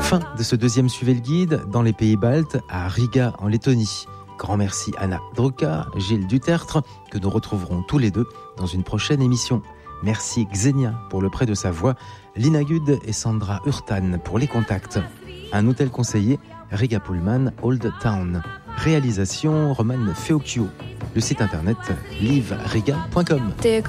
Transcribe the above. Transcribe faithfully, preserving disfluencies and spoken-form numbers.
Fin de ce deuxième Suivez le guide dans les pays baltes, à Riga en Lettonie. Grand merci Anna Druka, Gilles Dutertre, que nous retrouverons tous les deux dans une prochaine émission. Merci Xenia pour le prêt de sa voix, Lina Gud et Sandra Hurtan pour les contacts. Un hôtel conseiller, Riga Pullman Old Town. Réalisation Roman Feocchio. Le site internet live riga point com.